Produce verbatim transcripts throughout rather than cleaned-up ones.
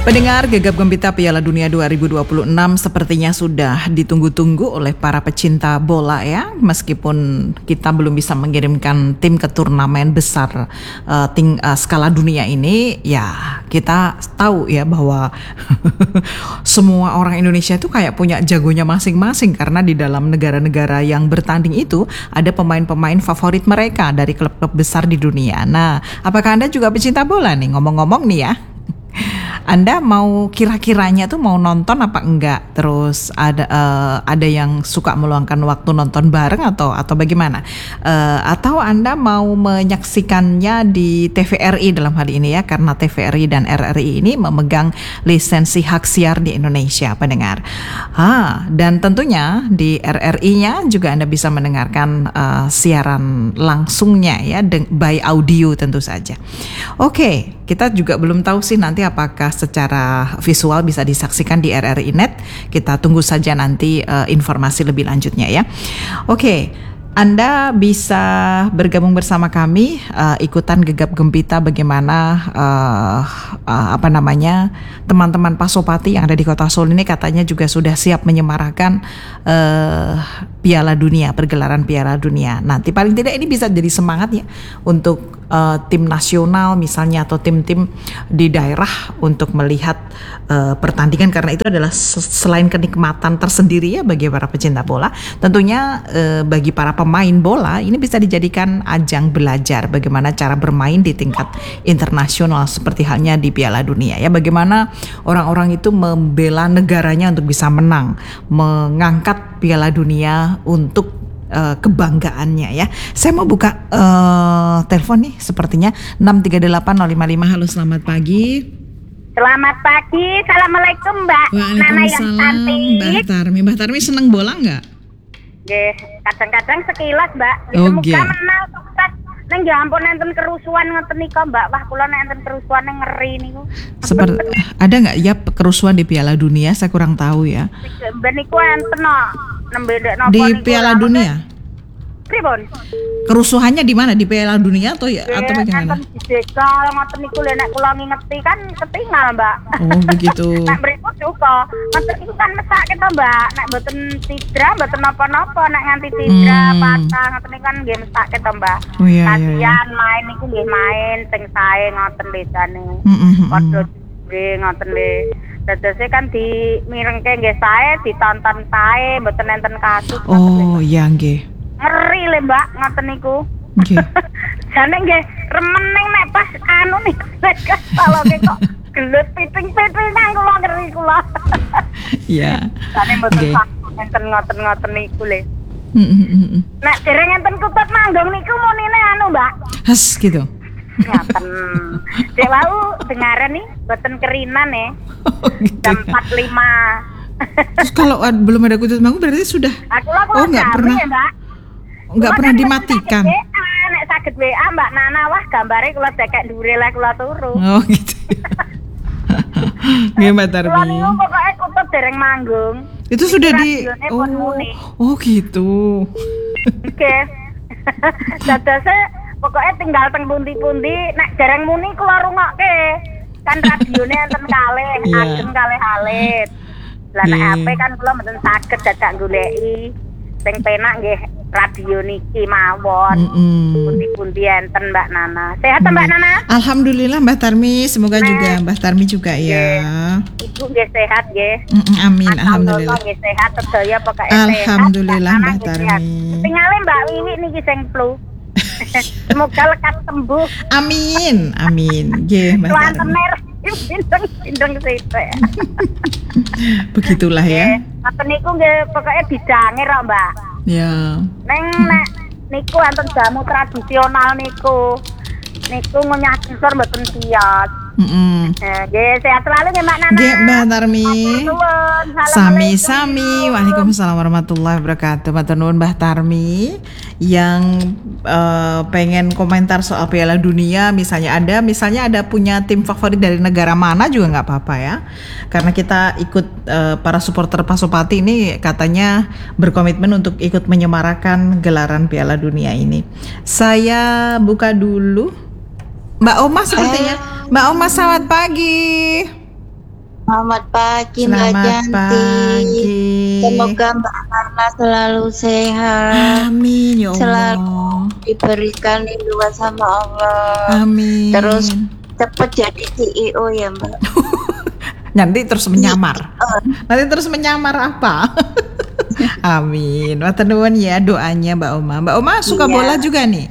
Pendengar, Gegap Gempita Piala Dunia dua ribu dua puluh enam sepertinya sudah ditunggu-tunggu oleh para pecinta bola ya. Meskipun kita belum bisa mengirimkan tim ke turnamen besar uh, ting, uh, skala dunia ini, ya kita tahu ya bahwa semua orang Indonesia itu kayak punya jagonya masing-masing. Karena di dalam negara-negara yang bertanding itu ada pemain-pemain favorit mereka dari klub-klub besar di dunia. Nah, apakah Anda juga pecinta bola nih? Ngomong-ngomong nih ya, Anda mau kira-kiranya tuh mau nonton apa enggak? Terus ada uh, ada yang suka meluangkan waktu nonton bareng atau atau bagaimana? Uh, atau Anda mau menyaksikannya di T V R I dalam hal ini ya, karena T V R I dan R R I ini memegang lisensi hak siar di Indonesia, pendengar. Ah, dan tentunya di R R I-nya juga Anda bisa mendengarkan uh, siaran langsungnya ya, by audio tentu saja. Oke, kita juga belum tahu sih nanti apakah secara visual bisa disaksikan di R R I Net. Kita tunggu saja nanti uh, informasi lebih lanjutnya ya. Oke, Anda bisa bergabung bersama kami, uh, ikutan Gegap Gempita bagaimana uh, uh, apa namanya teman-teman Pasopati yang ada di Kota Solo ini katanya juga sudah siap menyemarakan uh, Piala Dunia, pergelaran Piala Dunia. Nanti paling tidak ini bisa jadi semangat ya untuk uh, tim nasional misalnya atau tim-tim di daerah untuk melihat uh, pertandingan, karena itu adalah selain kenikmatan tersendiri ya bagi para pecinta bola, tentunya uh, bagi para pemain bola ini bisa dijadikan ajang belajar bagaimana cara bermain di tingkat internasional seperti halnya di Piala Dunia ya, bagaimana orang-orang itu membela negaranya untuk bisa menang, mengangkat Piala Dunia untuk uh, kebanggaannya ya. Saya mau buka uh, telepon nih sepertinya enam tiga delapan nol lima lima. Halo, selamat pagi. Selamat pagi. Assalamualaikum Mbak Nana yang cantik. Mbak Tarmi. Mbak Tarmi seneng bola nggak? Nggih, kadang-kadang sekilas Mbak. Oh, semoga menang sukses. Neng ya ampun enten kerusuhan ngoten nika Mbak. Wah kula nek enten kerusuhan neng ngeri niku. Seperti ada nggak ya kerusuhan di Piala Dunia? Saya kurang tahu ya. Ben niku enten no. Nembe ndek napa di niku Piala Dunia. Pripun? Kerusuhannya di mana? Di Piala Dunia atau ya atau bagaimana? Enten dijegal ngoten niku lho nek kula ngingeti kan ketinggal Mbak. Oh begitu. Nek mriku duka. Ngoten niku kan mesak kita Mbak. Nek mboten sidra mboten napa-napa, nek nganti sidra Hmm. patah ngoten niku kan nggih mesak kita Mbak. Oh iya, iya, iya. Kasihan main niku nggih main sing sae ngoten bedane. Mm-mm. Padha nggih ngoten nggih. Dadose kan dimirengke nggih sae, ditonton sae, mboten enten kasus. Oh iya nggih. Ngeri le Mbak ngoten niku. Nggih. Jane nggih remen ning nek pas anu niku nek kasaloke kok gelut piting-piting nang kula ngeri kula. Iya. Jane mboten Nggih. enten ngoten-ngoten niku le. Mm-mm. Nek dereng enten kutut manggung niku munine anu Mbak. Has gitu. Ngaten. Dek wau dengaran nih mboten kerinan ya. Oh, gitu. Jam empat lima. Terus kalau ad- belum ada kutut manggung berarti sudah. Aku lah Oh, nggak pernah. ya, Mbak. Nggak Kula pernah kan dimatikan. saged W A, nek saged W A Mbak Nana wah gambare kula dekek dhuwure lah kula turu. Oh gitu. Nggih Mbak Tarmi. Kula niku pokoke kutut dereng manggung. Itu sudah di Radione oh, pun muni. oh gitu. Oke. Dadase pokoke tinggal teng pundi-pundi nek dereng muni kula rungokke. Kan radione enten kalih, Iya. ageng kalih alit. Lah nek Nggih. H P kan kula mboten saged dadak goleki. Sing penak nggih radio niki mawon. Mm-mm. Pundi-pundi enten Mbak Nana. Sehat Mbak Nana? Alhamdulillah Mbak Tarmi, semoga juga Mbak Tarmi juga ya. Ibu nggih sehat nggih. Mm-mm, amin, alhamdulillah. Nggih sehat sedaya pokoke sehat. Alhamdulillah, Mbak Mbak Nana nggih sehat. Tarmi. Tingale Mbak Wiwi niki sing flu. Semoga lekas sembuh. Amin, amin. Nggih Mbak Tuan Tarmi. tener pindeng-pindeng sithik. Begitulah ya. Ngoten niku nggih pokoke bidange kok Mbak. Ya. Neng nek niku enten jamu tradisional niku. Niku ngunyah kisor mboten siat. Mm-mm. Eh, nggih sehat selalu nggih Mbak Nana. Nggih Mbak Tarmi. Nuwun. Sami-sami. Waalaikumsalam warahmatullahi wabarakatuh. Matur nuwun Mbah Tarmi yang uh, pengen komentar soal Piala Dunia, misalnya ada misalnya ada punya tim favorit dari negara mana juga nggak apa-apa ya. Karena kita ikut uh, para supporter Pasopati ini katanya berkomitmen untuk ikut menyemarakan gelaran Piala Dunia ini. Saya buka dulu Mbak Oma sepertinya. Mbak Oma, selamat pagi. Selamat pagi Mbak Selamat Cantik. pagi. Semoga Mbak Nana selalu sehat. Amin ya Allah. Selalu diberikan lindungan sama Allah. Amin. Terus cepet jadi C E O ya Mbak. Nanti terus menyamar. Nanti terus menyamar apa? Amin. Matur nuwun ya doanya Mbak Oma. Mbak Oma suka Iya. bola juga nih?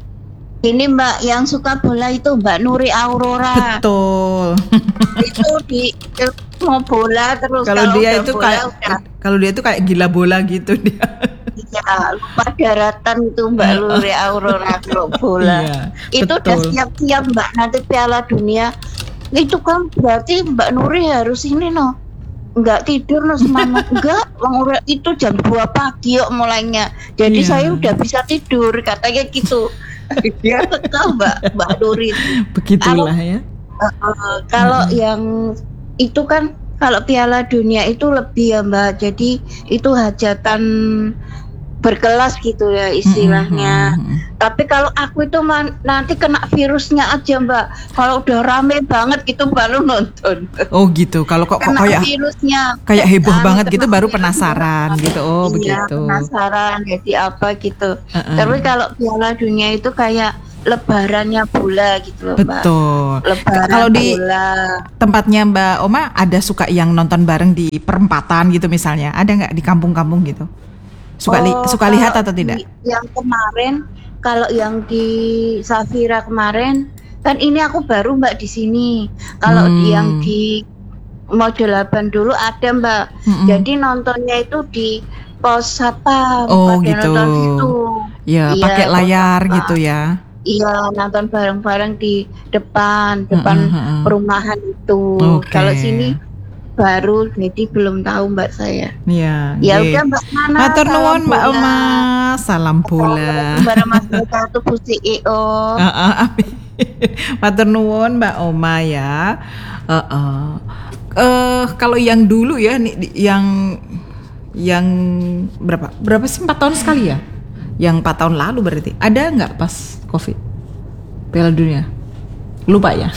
Ini Mbak yang suka bola itu Mbak Nuri Aurora. Betul. Itu di mau bola terus Kalau dia udah itu bola kayak udah kalau dia itu kayak gila bola gitu dia. ya, lupa daratan itu Mbak Nuri Aurora kalau bola. Iya, Itu udah betul. siap-siap Mbak nanti Piala Dunia. Itu kan berarti Mbak Nuri harus ini no. Enggak tidur no semangat enggak Bang Ura, itu jam dua pagi yuk mulainya. Jadi Iya. saya udah bisa tidur katanya gitu. Dia tetap Mbak Mbak Nuri. Begitulah ya. Uh, kalau yang itu kan kalau Piala Dunia itu lebih ya Mbak. Jadi itu hajatan berkelas gitu ya istilahnya. Mm-mm. Tapi kalau aku itu man- nanti kena virusnya aja Mbak. Kalau udah rame banget gitu baru nonton. Oh gitu. Kalau kok kok Kena kayak virusnya. kayak heboh Anu, banget gitu kena baru virusnya. penasaran gitu. Oh Iya, begitu. penasaran jadi apa gitu. Uh-uh. Tapi kalau Piala Dunia itu kayak lebarannya bola gitu loh Mbak. Betul. Lebaran Kalau di bola. tempatnya Mbak Oma ada suka yang nonton bareng di perempatan gitu misalnya? Ada nggak di kampung-kampung gitu? Suka li- Oh, suka kalau lihat atau tidak? di- Yang kemarin, kalau yang di Safira kemarin, kan ini aku baru Mbak di sini. Kalau Hmm. yang di Mode delapan dulu ada Mbak. Mm-mm. Jadi nontonnya itu di pos apa? Oh, pada gitu. Nonton situ. Ya, Iya, pakai pos layar apa. gitu ya. Iya, nonton bareng-bareng di depan, depan Mm-mm, mm-mm. perumahan itu. Oke. Kalau sini baru, jadi belum tahu Mbak saya. Iya. Ya nggih. udah Mbak Nana. Matur salam nuwun Mbak bola. Oma. Salam bola. Kembali Mas Beka tuh Bu C E O. Heeh, amin. Matur nuwun Mbak Oma ya. Heeh. Eh, kalau yang dulu ya nih, di- yang yang berapa? Berapa sih empat tahun sekali ya? Yang empat tahun lalu berarti. Ada nggak pas Covid? Piala Dunia? Lupa ya.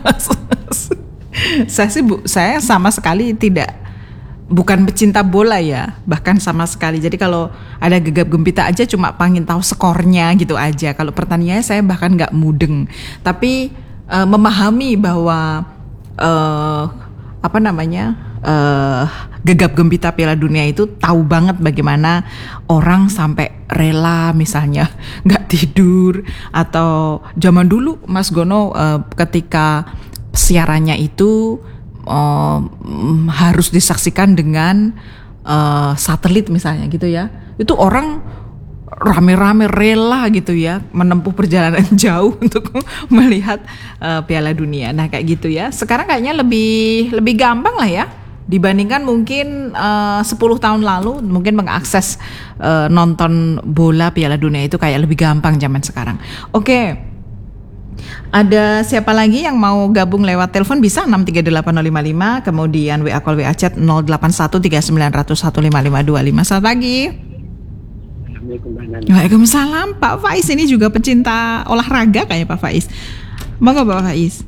Saya sih Bu, saya sama sekali tidak bukan pecinta bola ya, bahkan sama sekali. Jadi kalau ada gegap gempita aja cuma pengen tahu skornya gitu aja. Kalau pertandingannya saya bahkan nggak mudeng. Tapi eh, memahami bahwa eh, apa namanya eh, gegap gempita Piala Dunia itu tahu banget bagaimana orang sampai rela misalnya nggak tidur atau zaman dulu Mas Gono eh, ketika siarannya itu um, harus disaksikan dengan uh, satelit misalnya gitu ya. Itu orang rame-rame rela gitu ya menempuh perjalanan jauh untuk melihat uh, Piala Dunia. Nah kayak gitu ya. Sekarang kayaknya lebih lebih gampang lah ya dibandingkan mungkin uh, sepuluh tahun lalu mungkin mengakses uh, nonton bola Piala Dunia itu kayak lebih gampang zaman sekarang. Oke. Ada siapa lagi yang mau gabung lewat telepon bisa enam tiga delapan nol lima lima, kemudian W A call W A chat nol delapan satu tiga sembilan nol nol satu lima lima dua lima. Selamat pagi. Assalamualaikum Mbak Nana. Waalaikumsalam Pak Faiz, ini juga pecinta olahraga kayaknya Pak Faiz. Monggo Pak Faiz.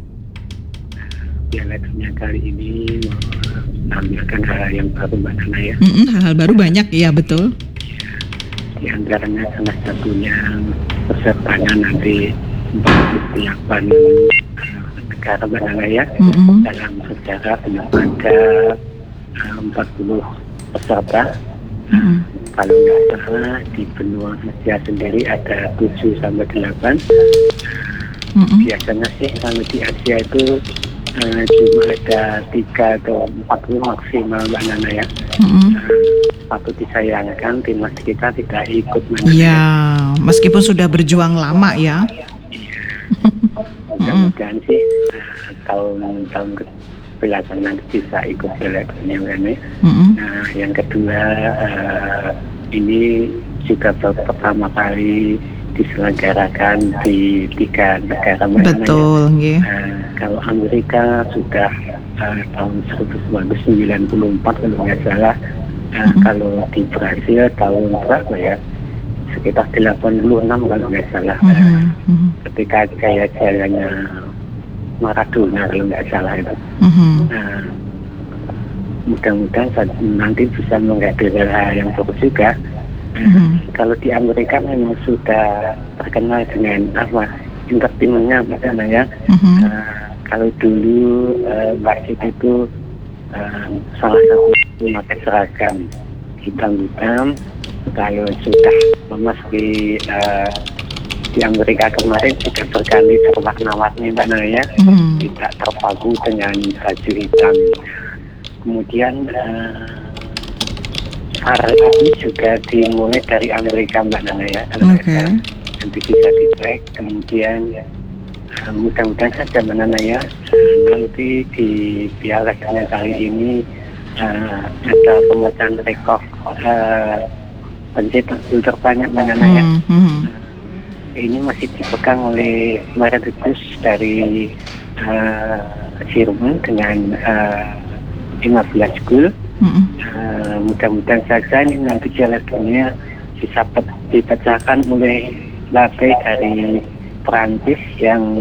Piala Dunia kali ini menampilkan hal yang baru Mbak Nana ya. Mm-mm, hal-hal baru banyak ya betul. Di antaranya salah satunya pesertanya nanti empat puluh delapan negara Mbak Nana ya. Mm-mm. Dalam sejarah belum ada eh, empat puluh peserta. Mm-mm. Kalau nggak salah di benua Asia sendiri ada tujuh sampai delapan. Mm-mm. Biasanya sih kalau di Asia itu eh, cuma ada tiga atau empat puluh maksimal Mbak Nana ya. Mm-mm. Eh, patut disayangkan timnas kita tidak ikut Mbak Nana. Ya, meskipun sudah berjuang lama ya. Mudah-mudahan sih eh, tahun-tahun ke belakang nanti bisa ikut Piala Dunia Mbak Nana. Mm-mm. Nah, yang kedua eh, ini juga baru pertama kali diselenggarakan di tiga negara Mbak Nana ya. Betul, nggih. Nah, kalau Amerika sudah uh, tahun seribu sembilan ratus sembilan puluh empat kalau nggak salah, uh, Mm-hmm. kalau di Brasil tahun berapa ya? Sekitar delapan puluh enam kalau nggak salah. Uh, Mhm, mhm, ketika jaya-jayanya Maradona kalau nggak salah itu. mhm. Nah, mudah-mudahan saat- nanti bisa menghadirkan hal yang bagus juga. Mhm. Kalau di Amerika memang sudah terkenal dengan apa entertainmentnya misalnya ya. Mhm. Eh, kalau dulu eh, Mbak Siti itu eh, salah satu memakai seragam hitam-hitam, kalau sudah memasuki eh, di Amerika kemarin sudah berganti berwarna-warni Mbak Naya, Mhm. tidak terpaku dengan baju hitam. Kemudian eh, hari ini juga dimulai dari Amerika Mbak Nana ya. Oke. Nanti bisa dicek. Kemudian uh, mudah-mudahan saja Mbak Nana ya, uh, nanti di Piala Dunia kali ini uh, ada pemecahan rekor uh, pencetak gol terbanyak Mbak Nana ya. Mhm. Ini masih dipegang oleh Maradus dari uh, Jerman dengan uh, lima belas gol. Mhm. Uh, mudah-mudahan saja ini nanti Piala Dunia bisa pe- dipecahkan oleh laga dari Perancis yang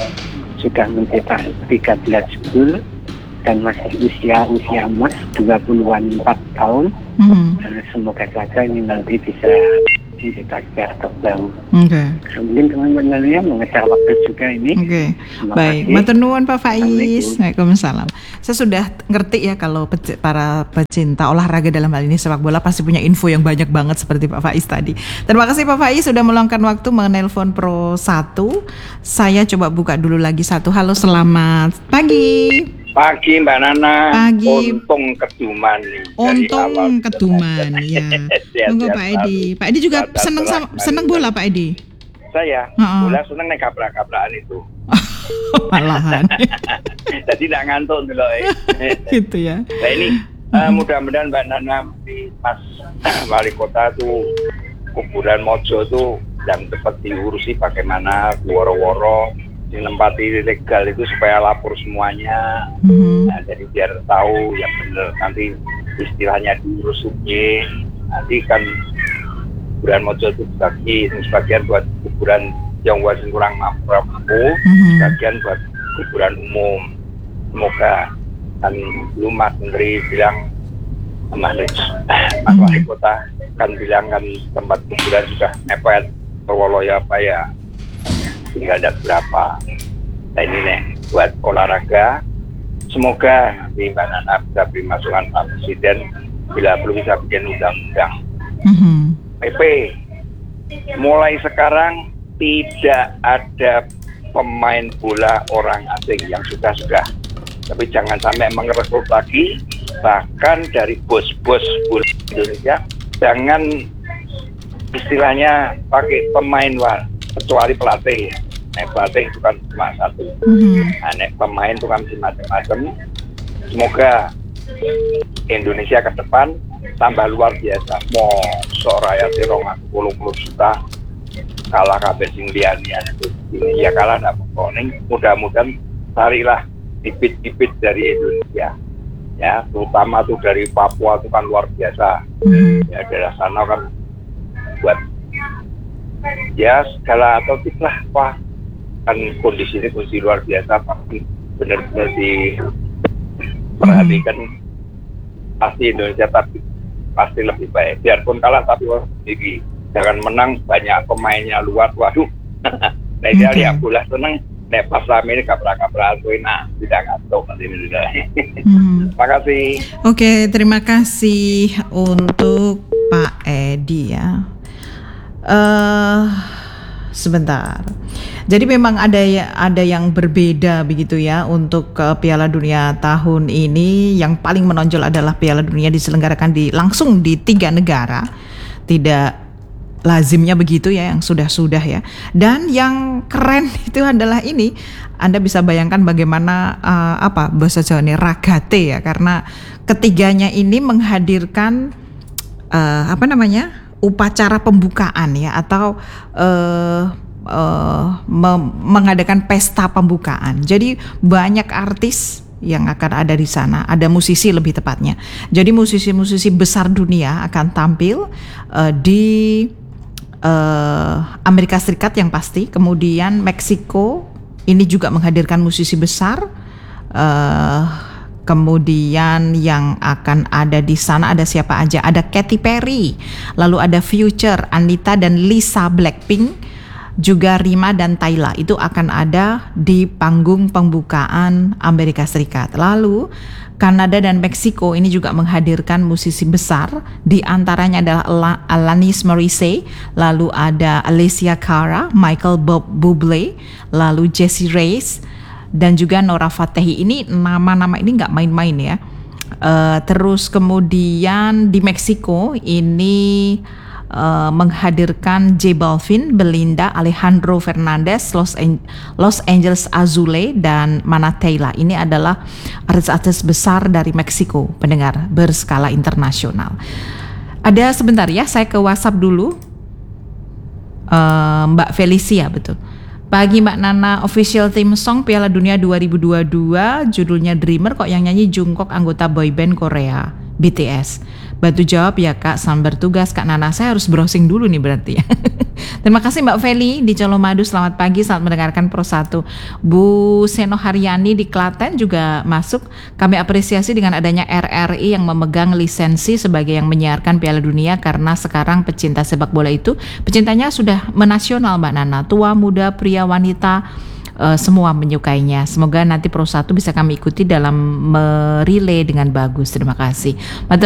sudah mencetak tiga belas gol dan masih usia usia emas dua puluh empat tahun. Mhm. Uh, semoga saja ini nanti bisa dicetak rekor baru. Oke. Mungkin teman-teman yang mengejar waktu juga ini. Oke, Terima baik. kasih. Matur nuwun Pak Faiz. Assalamualaikum. Waalaikumsalam. Saya sudah ngerti ya kalau peci- para pecinta olahraga dalam hal ini sepak bola pasti punya info yang banyak banget seperti Pak Faiz tadi. Terima kasih Pak Faiz sudah meluangkan waktu menelpon Pro satu. Saya coba buka dulu lagi satu. Halo, selamat pagi. Pagi Mbak Nana. Pagi. Untung keduman nih. dari awal. Untung keduman ya. Siap, Monggo siap, Pak Edi. Pak Edi juga Saat- seneng saat- sama- seneng bola Pak Edi. Saya Heeh. bola seneng nih kabrak-kabrakan itu. Malahan. Jadi tidak ngantuk dulu eh. Gitu ya. Nah ini eh, mudah-mudahan Mbak Nana di Mas Wali Kota tuh kuburan Mojo tuh yang cepat diurusi bagaimana woro-woro ditempati legal itu supaya lapor semuanya. Mhm. Nah, jadi biar tahu yang benar nanti istilahnya diurus suci. Nanti kan kuburan Mojo itu dibagi, sebagian buat kuburan yang wajib kurang mampu, Mhm. sebagian buat kuburan umum. Semoga kan dulu Mas Menteri bilang, Mas Mas Wali Kota kan bilang kan tempat kuburan sudah mepet, terwoloya apa ya, tinggal ada berapa. Nah ini nih buat olahraga. Semoga nanti Mbak Nana bisa beri masukan Pak Presiden bila perlu bisa bikin undang-undang. Mhm. P P mulai sekarang tidak ada pemain bola orang asing yang sudah-sudah. Tapi jangan sampai mengerekrut lagi, bahkan dari bos-bos bola Indonesia jangan istilahnya pakai pemain luar, kecuali pelatih. Nah, pelatih itu kan cuma satu. Mhm. Nah, nek pemain itu kan macam-macam. Semoga Indonesia ke depan tambah luar biasa. Mau sok rakyat rong puluh puluh juta kalah kabeh sing liya-liya itu. Ini ya kalah ndak pokok ning mudah-mudahan carilah bibit-bibit dari Indonesia. Ya, terutama tuh dari Papua itu kan luar biasa. Mhm. Ya daerah sana kan buat ya segala atau lah wah kan kondisi ini kondisi luar biasa, pasti benar-benar diperhatikan. Pasti Indonesia tapi pasti lebih baik, biarpun kalah tapi wah, ini jangan menang banyak pemainnya luar, waduh. Nah dia Oke. lihat bola seneng nek pas rame ini kabrak-kabrak tuh nah tidak ngantuk nanti ini sudah. Mhm. Terima kasih. Oke, terima kasih untuk Pak Edi ya. Eh, sebentar. Jadi memang ada ya, ada yang berbeda begitu ya untuk uh, Piala Dunia tahun ini. Yang paling menonjol adalah Piala Dunia diselenggarakan di langsung di tiga negara. Tidak lazimnya begitu ya yang sudah-sudah ya. Dan yang keren itu adalah ini, Anda bisa bayangkan bagaimana uh, apa bahasa Jawa ini ragate ya, karena ketiganya ini menghadirkan uh, apa namanya? upacara pembukaan ya, atau uh, uh, mem- mengadakan pesta pembukaan. Jadi banyak artis yang akan ada di sana, ada musisi lebih tepatnya. Jadi musisi-musisi besar dunia akan tampil uh, di uh, Amerika Serikat yang pasti, kemudian Meksiko ini juga menghadirkan musisi besar. Uh, Kemudian yang akan ada di sana ada siapa aja? Ada Katy Perry, lalu ada Future, Anita dan Lisa Blackpink, juga Rima dan Tyla. Itu akan ada di panggung pembukaan Amerika Serikat. Lalu Kanada dan Meksiko ini juga menghadirkan musisi besar, di antaranya adalah Alanis Morissette, lalu ada Alicia Cara, Michael Bublé, lalu Jessie Reyez, dan juga Nora Fatehi. Ini nama-nama ini nggak main-main ya. Uh, terus kemudian di Meksiko ini uh, menghadirkan J Balvin, Belinda, Alejandro Fernandez, Los, An- Los Angeles Azule, dan Mana Taylor. Ini adalah artis-artis besar dari Meksiko, pendengar berskala internasional. Ada sebentar ya, saya ke WhatsApp dulu. Uh, Mbak Felicia, betul. Pagi Mbak Nana, official theme song Piala Dunia dua ribu dua puluh dua judulnya Dreamer, kok yang nyanyi Jungkook, anggota boyband Korea B T S. Bantu jawab ya Kak, sambil bertugas Kak Nana. Saya harus browsing dulu nih berarti ya. Terima kasih Mbak Feli di Colomadu, selamat pagi, selamat mendengarkan Pro satu. Bu Seno Haryani di Klaten juga masuk. Kami apresiasi dengan adanya R R I yang memegang lisensi sebagai yang menyiarkan Piala Dunia, karena sekarang pecinta sepak bola itu pecintanya sudah menasional Mbak Nana. Tua, muda, pria, wanita, uh, semua menyukainya. Semoga nanti Pro satu bisa kami ikuti dalam merelay dengan bagus. Terima kasih.